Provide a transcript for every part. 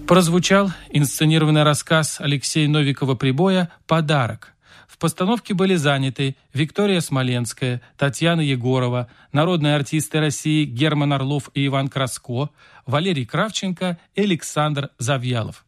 Прозвучал инсценированный рассказ Алексея Новикова-Прибоя «Подарок». В постановке были заняты Виктория Смоленская, Татьяна Егорова, народные артисты России Герман Орлов и Иван Краско, Валерий Кравченко и Александр Завьялов.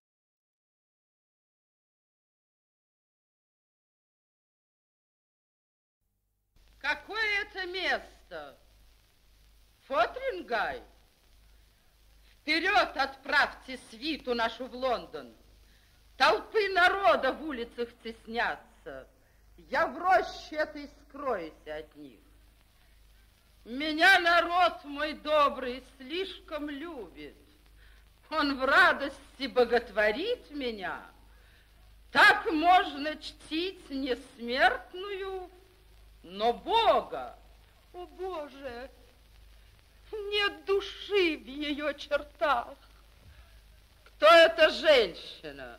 Какое это место? Фотрингай? Вперед отправьте свиту нашу в Лондон. Толпы народа в улицах теснятся. Я в роще этой скроюсь от них. Меня народ мой добрый слишком любит. Он в радости боготворит меня. Так можно чтить не смертную, но Бога. О, Боже! Нет души в ее чертах. Кто эта женщина?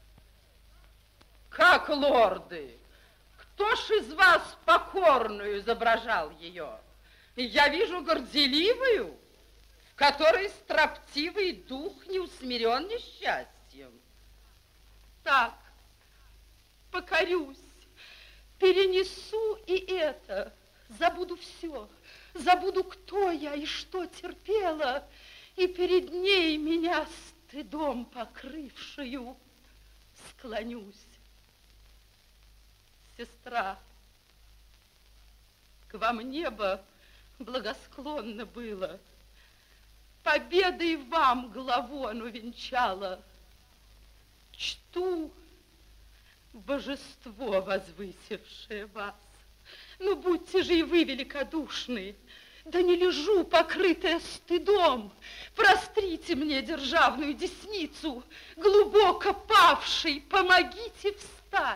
Как лорды? Кто ж из вас покорную изображал ее? Я вижу горделивую, в которой строптивый дух не усмирен несчастьем. Так, покорюсь, перенесу и это, забуду все. Забуду, кто я и что терпела, и перед ней меня стыдом покрывшую склонюсь. Сестра, к вам небо благосклонно было, победой вам главу оно венчало. Чту божество, возвысившее вас. Ну, будьте же и вы великодушны, да не лежу, покрытая стыдом. Прострите мне державную десницу, глубоко павшей, помогите встать.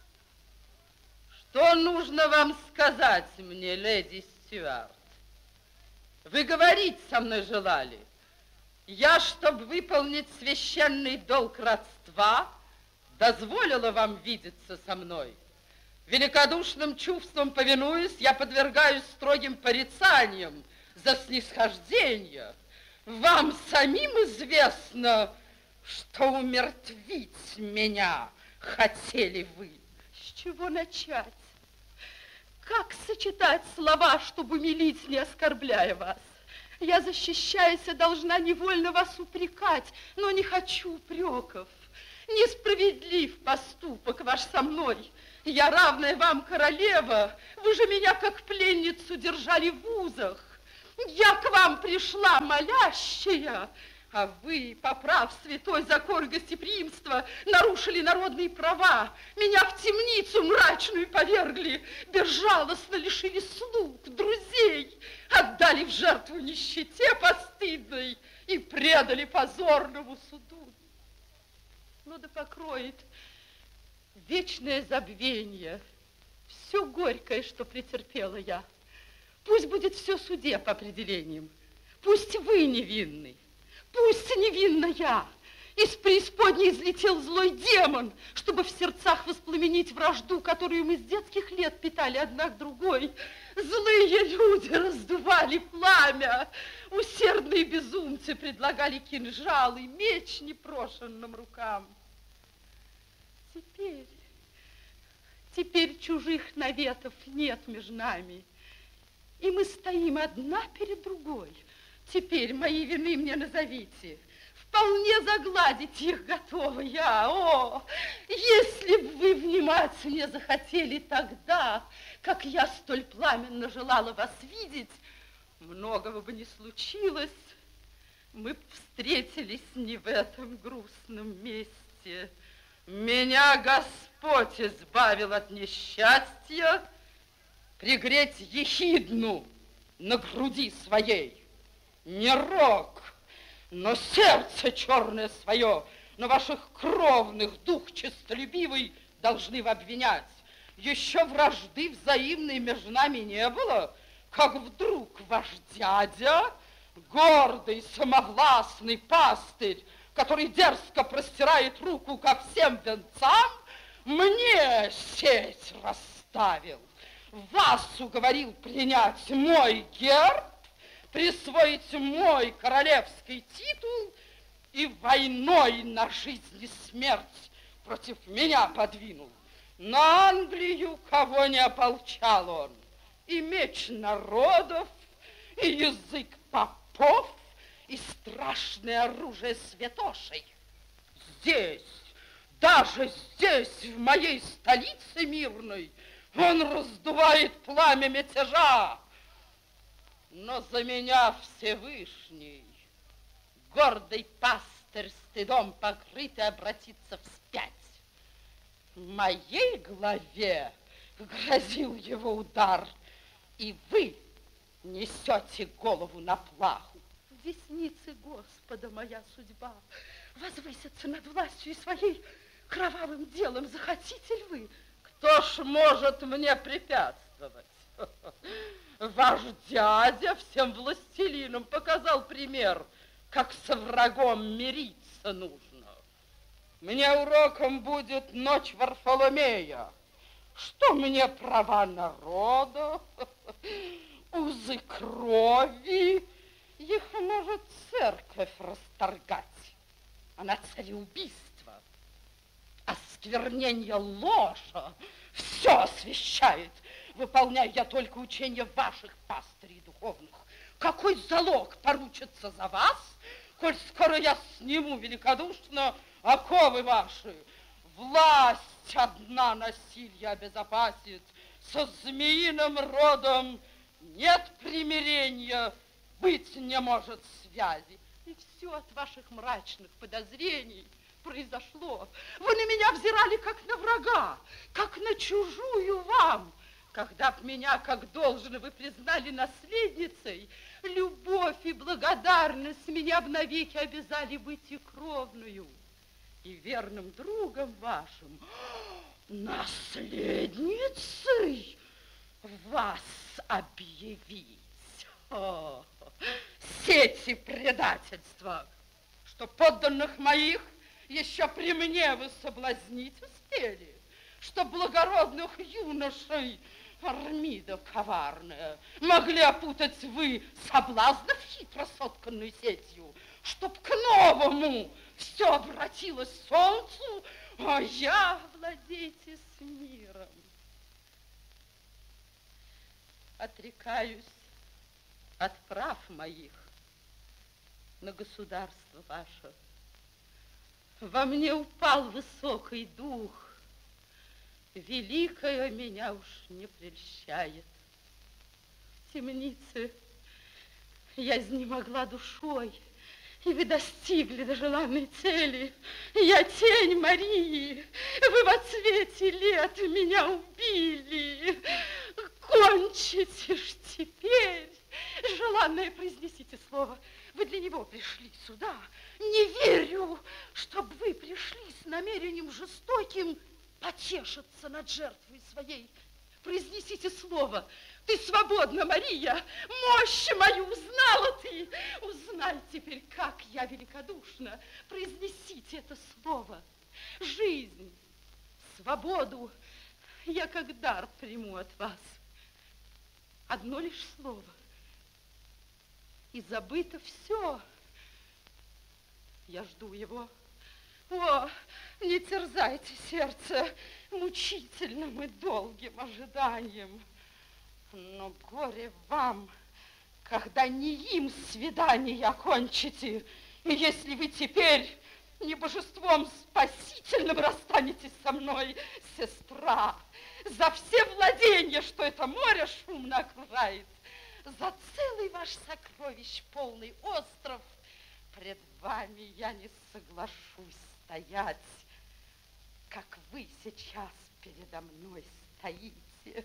Что нужно вам сказать мне, леди Стюарт? Вы говорить со мной желали. Я, чтобы выполнить священный долг родства, дозволила вам видеться со мной. Великодушным чувством повинуясь, я подвергаюсь строгим порицаниям за снисхождение. Вам самим известно, что умертвить меня хотели вы. С чего начать? Как сочетать слова, чтобы умилить, не оскорбляя вас? Я, защищаясь, должна невольно вас упрекать, но не хочу упреков. Несправедлив поступок ваш со мной. Я равная вам королева, вы же меня как пленницу держали в узах. Я к вам пришла молящая, а вы, поправ святой закон гостеприимства, нарушили народные права, меня в темницу мрачную повергли, безжалостно лишили слуг, друзей, отдали в жертву нищете постыдной и предали позорному суду. Ну да покроет вечное забвение все горькое, что претерпела я. Пусть будет все суде по определениям. Пусть вы невинны, пусть невинна я. Из преисподней взлетел злой демон, чтобы в сердцах воспламенить вражду, которую мы с детских лет питали одна к другой. Злые люди раздували пламя, усердные безумцы предлагали кинжалы, меч непрошенным рукам. Теперь чужих наветов нет между нами, и мы стоим одна перед другой. Теперь мои вины мне назовите. Вполне загладить их готова я. О, если бы вы внимать мне захотели тогда, как я столь пламенно желала вас видеть, многого бы не случилось. Мы б встретились не в этом грустном месте. Меня Господь избавил от несчастья пригреть ехидну на груди своей. Не рог, но сердце черное свое, на ваших кровных дух честолюбивый должны вы обвинять. Еще вражды взаимной между нами не было, как вдруг ваш дядя, гордый, самовластный пастырь, который дерзко простирает руку ко всем венцам, мне сеть расставил. Вас уговорил принять мой герб, присвоить мой королевский титул и войной на жизнь и смерть против меня подвинул. На Англию кого не ополчал он, и меч народов, и язык попов, и страшное оружие святошей. Здесь, даже здесь, в моей столице мирной, он раздувает пламя мятежа. Но за меня Всевышний, гордый пастырь, стыдом покрытый, обратится вспять. В моей главе грозил его удар, и вы несете голову на плаху. В деснице Господа моя судьба. Возвыситься над властью и своей кровавым делом захотите ли вы? Кто ж может мне препятствовать? Ваш дядя всем властелинам показал пример, как со врагом мириться нужно. Мне уроком будет ночь Варфоломея. Что мне права народа, узы крови, их может церковь расторгать. Она цареубийство, осквернение ложа, все освящает. Выполняю я только учения ваших пастырей духовных. Какой залог поручится за вас, коль скоро я сниму великодушно оковы ваши? Власть одна насилие обезопасит, со змеиным родом нет примирения, быть не может связи. И все от ваших мрачных подозрений произошло. Вы на меня взирали, как на врага, как на чужую вам. Когда б меня, как должно, вы признали наследницей, любовь и благодарность меня б навеки обязали быть и кровную, и верным другом вашим, наследницей вас объявить. О, сети предательства, что подданных моих еще при мне вы соблазнить успели, что благородных юношей Армида коварная могли опутать вы соблазнов хитро сотканной сетью, чтоб к новому все обратилось солнцу, а я владейте с миром. Отрекаюсь от прав моих на государство ваше. Во мне упал высокий дух, великое меня уж не прельщает. В темнице я изнемогла душой, и вы достигли до желанной цели. Я тень Марии, вы во цвете лет меня убили. Кончите ж теперь. Желанное, произнесите слово. Вы для него пришли сюда. Не верю, чтобы вы пришли с намерением жестоким потешиться над жертвой своей. Произнесите слово. Ты свободна, Мария. Мощь мою узнала ты. Узнай теперь, как я великодушна. Произнесите это слово. Жизнь, свободу я как дар приму от вас. Одно лишь слово. И забыто все. Я жду его. О, не терзайте сердце мучительным и долгим ожиданием. Но горе вам, когда не им свидание окончите, и если вы теперь не божеством спасительным расстанетесь со мной, сестра, за все владения, что это море шумно окружает, за целый ваш сокровищ полный остров, пред вами я не соглашусь стоять, как вы сейчас передо мной стоите.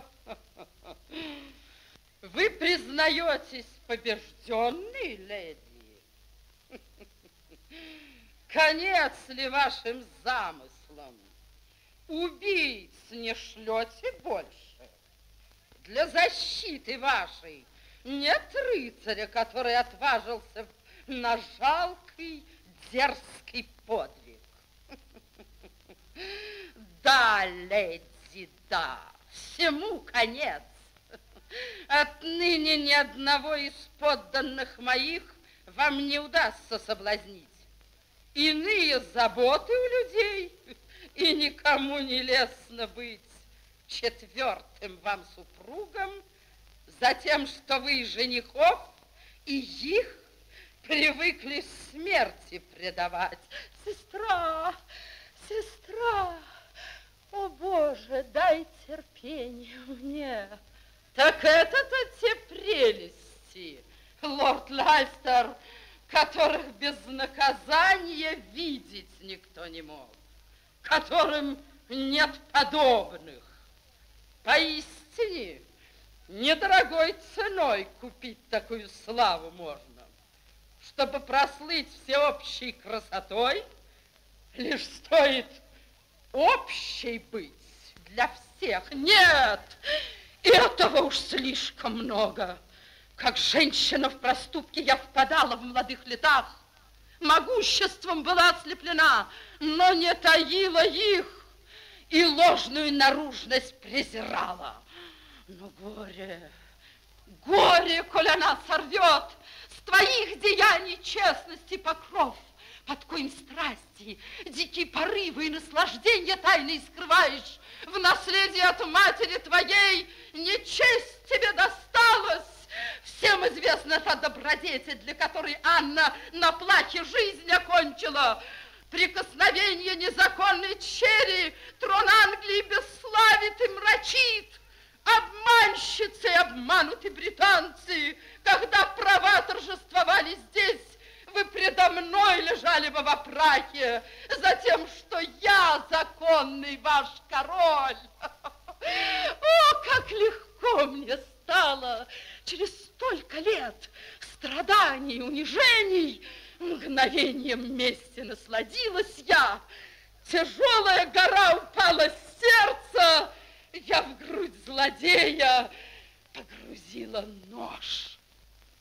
Вы признаетесь побежденной, леди? Конец ли вашим замыслам? Убийц не шлете больше? Для защиты вашей нет рыцаря, который отважился на жалкий, дерзкий подвиг. Да, леди, да, всему конец. Отныне ни одного из подданных моих вам не удастся соблазнить. иные заботы у людей, и никому не лестно быть четвертым вам супругом, за тем, что вы женихов и их привыкли смерти предавать. Сестра, сестра, о Боже, дай терпение мне. Так это-то те прелести, лорд Лайстер, которых без наказания видеть никто не мог, которым нет подобных. Поистине, недорогой ценой купить такую славу можно. Чтобы прослыть всеобщей красотой, лишь стоит общей быть для всех. Нет, этого уж слишком много. Как женщина в проступке я впадала в молодых летах. Могуществом была ослеплена, но не таила их и ложную наружность презирала. Но горе, горе, коль она сорвет с твоих деяний честности покров, под коим страсти, дикие порывы и наслаждения тайные скрываешь. В наследие от матери твоей нечесть тебе досталась. Всем известна та добродетель, для которой Анна на плахе жизнь окончила. Прикосновение незаконной чери трон Англии бесславит и мрачит. Обманщицы, обмануты британцы, когда права торжествовали здесь, вы предо мной лежали бы во прахе за тем, что я законный ваш король. О, как легко мне стало через столько лет страданий, унижений. Мгновением мести насладилась я. Тяжелая гора упала с сердца. Я в грудь злодея погрузила нож.